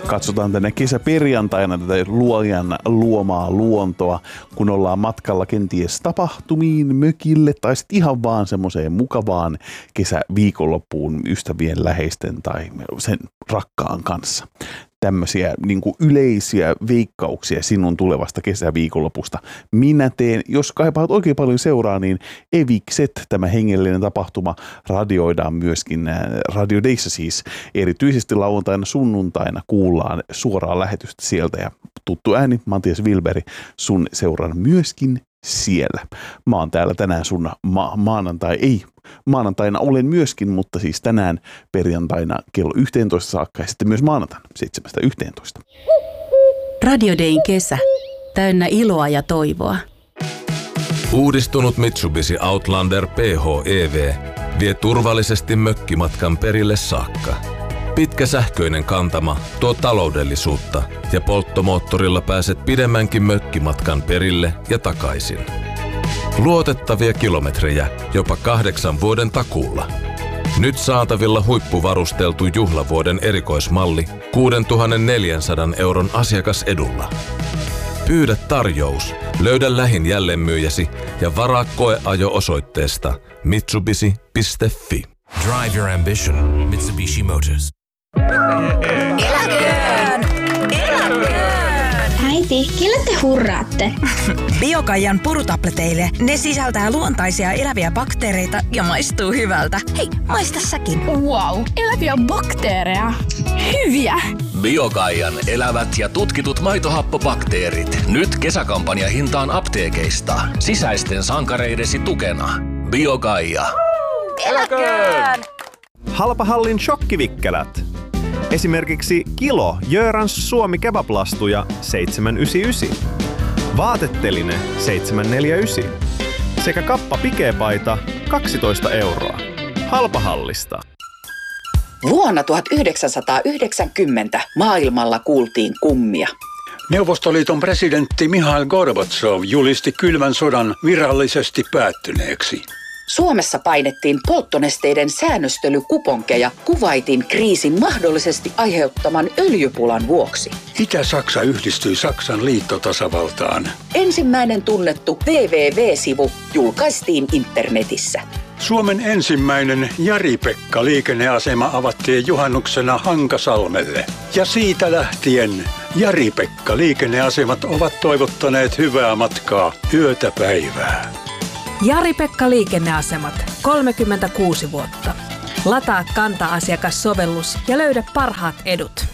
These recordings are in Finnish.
Katsotaan tänne kesäperjantaina tätä luojan luomaa luontoa, kun ollaan matkalla kenties tapahtumiin, mökille tai sitten ihan vaan semmoiseen mukavaan kesäviikonloppuun ystävien, läheisten tai sen rakkaan kanssa. Tämmöisiä niin kuin yleisiä veikkauksia sinun tulevasta kesäviikonlopusta. Minä teen, jos kaipaat oikein paljon seuraa, niin Evikset, tämä hengellinen tapahtuma, radioidaan myöskin Radio Dayssa siis. Erityisesti lauantaina sunnuntaina kuullaan suoraa lähetystä sieltä ja tuttu ääni, Matias Wilberi, sun seuran myöskin siellä. Mä oon täällä tänään sun maanantaina olen myöskin, mutta siis tänään perjantaina kello 11 saakka ja sitten myös maanantaina 7:11. Radio Dayn kesä. Täynnä iloa ja toivoa. Uudistunut Mitsubishi Outlander PHEV vie turvallisesti mökkimatkan perille saakka. Pitkä sähköinen kantama tuo taloudellisuutta ja polttomoottorilla pääset pidemmänkin mökkimatkan perille ja takaisin. Luotettavia kilometrejä jopa 8 vuoden takuulla. Nyt saatavilla huippuvarusteltu juhlavuoden erikoismalli 6,400 € asiakasedulla. Pyydä tarjous, löydä lähin jälleenmyyjäsi ja varaa koeajo osoitteesta mitsubishi.fi. Drive your ambition. Mitsubishi Motors. Eläköön! Äiti, kelle te hurraatte? Biokaijan purutableteille. Ne sisältää luontaisia eläviä bakteereita ja maistuu hyvältä. Hei, maista säkin. Wow, eläviä bakteereja. Hyviä! Biokaijan elävät ja tutkitut maitohappobakteerit. Nyt kesäkampanjahintaan apteekeista. Sisäisten sankareidesi tukena. Biokaija. Eläköön! Halpahallin shokkivikkelät. Esimerkiksi kilo Jörans Suomi kebablastuja 7,99. Vaateteline 7,49. Sekä kappa pikepaita 12 €. Halpahallista. Vuonna 1990 maailmalla kuultiin kummia. Neuvostoliiton presidentti Mihail Gorbatsov julisti kylmän sodan virallisesti päättyneeksi. Suomessa painettiin polttonesteiden säännöstelykuponkeja Kuwaitin kriisin mahdollisesti aiheuttaman öljypulan vuoksi. Itä-Saksa yhdistyi Saksan liittotasavaltaan. Ensimmäinen tunnettu www-sivu julkaistiin internetissä. Suomen ensimmäinen Jari-Pekka-liikenneasema avattiin juhannuksena Hankasalmelle. Ja siitä lähtien Jari-Pekka-liikenneasemat ovat toivottaneet hyvää matkaa yötä päivää. Jari-Pekka Liikenneasemat, 36 vuotta. Lataa Kanta-asiakassovellus ja löydä parhaat edut.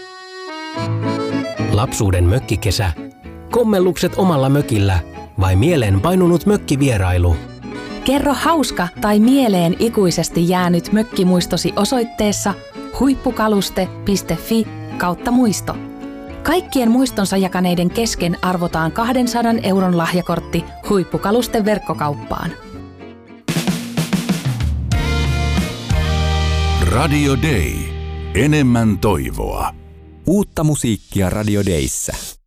Lapsuuden mökkikesä. Kommellukset omalla mökillä vai mieleen painunut mökkivierailu? Kerro hauska tai mieleen ikuisesti jäänyt mökkimuistosi osoitteessa huippukaluste.fi/muisto. Kaikkien muistonsa jakaneiden kesken arvotaan 200 € lahjakortti Huippukalusten verkkokauppaan. Radio Day. Enemmän toivoa. Uutta musiikkia Radio Dayssä.